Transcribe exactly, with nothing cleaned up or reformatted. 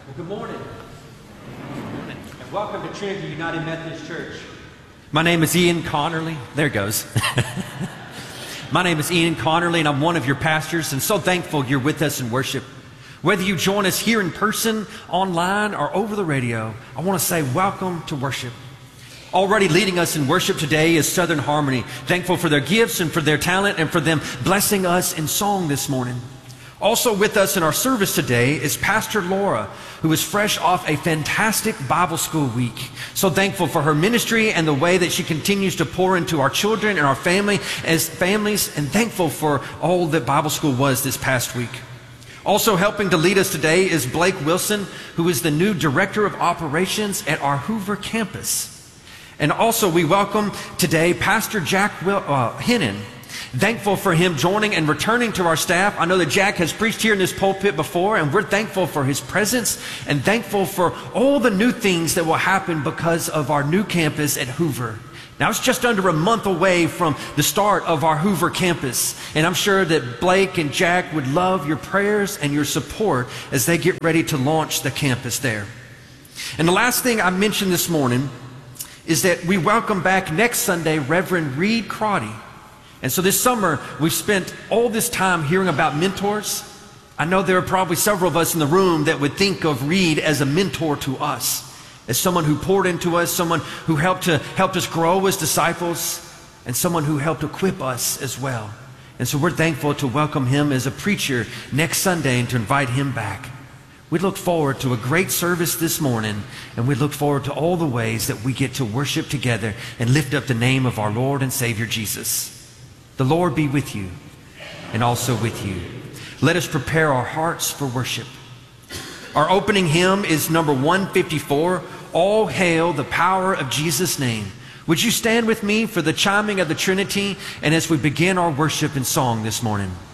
Well, good morning. Good morning. And welcome to Trinity United Methodist Church. My name is Ian Connerly. There it goes. My name is Ian Connerly, and I'm one of your pastors, and so thankful you're with us in worship. Whether you join us here in person, online, or over the radio, I want to say welcome to worship. Already leading us in worship today is Southern Harmony. Thankful for their gifts and for their talent and for them blessing us in song this morning. Also with us in our service today is Pastor Laura, who is fresh off a fantastic Bible school week. So thankful for her ministry and the way that she continues to pour into our children and our family as families, and thankful for all that Bible school was this past week. Also helping to lead us today is Blake Wilson, who is the new Director of Operations at our Hoover campus. And also we welcome today Pastor Jack Will, uh, Hennon. Thankful for him joining and returning to our staff. I know that Jack has preached here in this pulpit before, and we're thankful for his presence and thankful for all the new things that will happen because of our new campus at Hoover. Now, it's just under a month away from the start of our Hoover campus, and I'm sure that Blake and Jack would love your prayers and your support as they get ready to launch the campus there. And the last thing I mentioned this morning is that we welcome back next Sunday Reverend Reed Crotty. And so this summer, we've spent all this time hearing about mentors. I know there are probably several of us in the room that would think of Reed as a mentor to us, as someone who poured into us, someone who helped to helped us grow as disciples, and someone who helped equip us as well. And so we're thankful to welcome him as a preacher next Sunday and to invite him back. We look forward to a great service this morning, and we look forward to all the ways that we get to worship together and lift up the name of our Lord and Savior Jesus. The Lord be with you and also with you. Let us prepare our hearts for worship. Our opening hymn is number one fifty-four, All Hail the Power of Jesus' Name. Would you stand with me for the chiming of the Trinity and as we begin our worship in song this morning?